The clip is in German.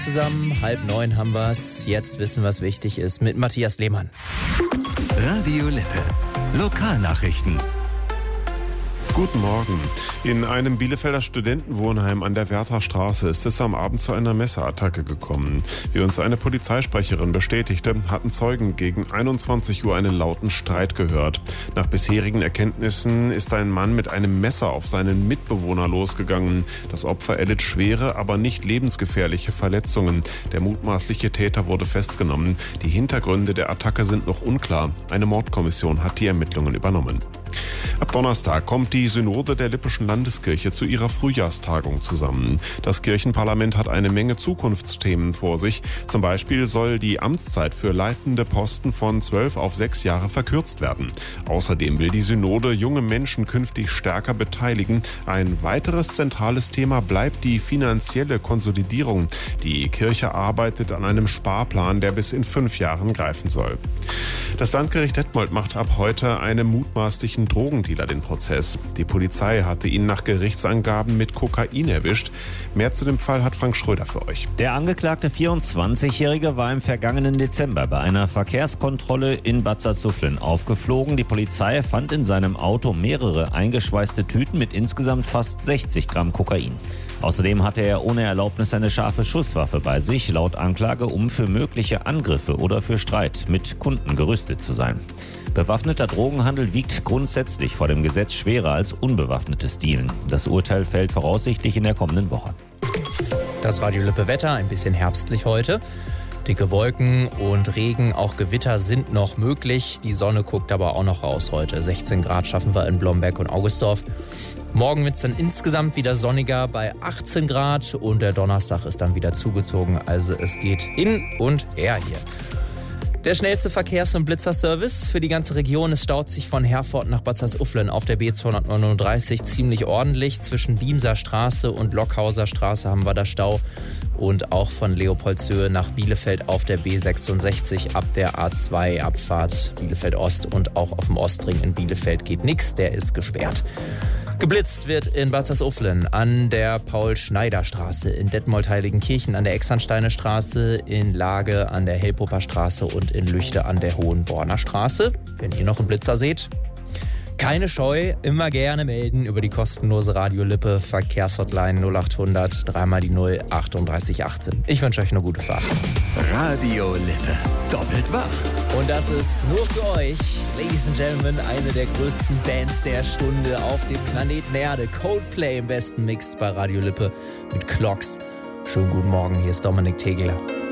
Zusammen, 8:30 haben wir's. Jetzt wissen, was wichtig ist, mit Matthias Lehmann. Radio Lippe. Lokalnachrichten. Guten Morgen. In einem Bielefelder Studentenwohnheim an der Wertherstraße ist es am Abend zu einer Messerattacke gekommen. Wie uns eine Polizeisprecherin bestätigte, hatten Zeugen gegen 21 Uhr einen lauten Streit gehört. Nach bisherigen Erkenntnissen ist ein Mann mit einem Messer auf seinen Mitbewohner losgegangen. Das Opfer erlitt schwere, aber nicht lebensgefährliche Verletzungen. Der mutmaßliche Täter wurde festgenommen. Die Hintergründe der Attacke sind noch unklar. Eine Mordkommission hat die Ermittlungen übernommen. Ab Donnerstag kommt die Synode der Lippischen Landeskirche zu ihrer Frühjahrstagung zusammen. Das Kirchenparlament hat eine Menge Zukunftsthemen vor sich. Zum Beispiel soll die Amtszeit für leitende Posten von 12 auf 6 Jahre verkürzt werden. Außerdem will die Synode junge Menschen künftig stärker beteiligen. Ein weiteres zentrales Thema bleibt die finanzielle Konsolidierung. Die Kirche arbeitet an einem Sparplan, der bis in 5 Jahren greifen soll. Das Landgericht Detmold macht ab heute einem mutmaßlichen Drogendealer den Prozess. Die Polizei hatte ihn nach Gerichtsangaben mit Kokain erwischt. Mehr zu dem Fall hat Frank Schröder für euch. Der angeklagte 24-Jährige war im vergangenen Dezember bei einer Verkehrskontrolle in Bad Salzuflen aufgeflogen. Die Polizei fand in seinem Auto mehrere eingeschweißte Tüten mit insgesamt fast 60 Gramm Kokain. Außerdem hatte er ohne Erlaubnis eine scharfe Schusswaffe bei sich, laut Anklage, um für mögliche Angriffe oder für Streit mit Kunden gerüstet zu sein. Bewaffneter Drogenhandel wiegt grundsätzlich vor dem Gesetz schwerer als unbewaffnetes Dealen. Das Urteil fällt voraussichtlich in der kommenden Woche. Das Radio Lippe Wetter, ein bisschen herbstlich heute. Dicke Wolken und Regen, auch Gewitter sind noch möglich. Die Sonne guckt aber auch noch raus heute. 16 Grad schaffen wir in Blomberg und Augustdorf. Morgen wird es dann insgesamt wieder sonniger bei 18 Grad und der Donnerstag ist dann wieder zugezogen. Also es geht hin und her hier. Der schnellste Verkehrs- und Blitzerservice für die ganze Region. Es staut sich von Herford nach Bad Salzuflen auf der B239 ziemlich ordentlich. Zwischen Biemser Straße und Lockhauser Straße haben wir da Stau. Und auch von Leopoldshöhe nach Bielefeld auf der B66 ab der A2 Abfahrt Bielefeld Ost und auch auf dem Ostring in Bielefeld geht nichts. Der ist gesperrt. Geblitzt wird in Bad Salzuflen an der Paul-Schneider-Straße, in Detmold-Heiligenkirchen an der Exernsteiner Straße, in Lage an der Helpoper Straße und in Lüchte an der Hohenborner Straße. Wenn ihr noch einen Blitzer seht, keine Scheu, immer gerne melden über die kostenlose Radio Lippe Verkehrshotline 0800 3 die 0 38 18. Ich wünsche euch eine gute Fahrt. Radio Lippe. Doppelt wach. Und das ist nur für euch, Ladies and Gentlemen, eine der größten Bands der Stunde auf dem Planeten Erde. Coldplay im besten Mix bei Radio Lippe mit Clocks. Schönen guten Morgen, hier ist Dominik Tegeler.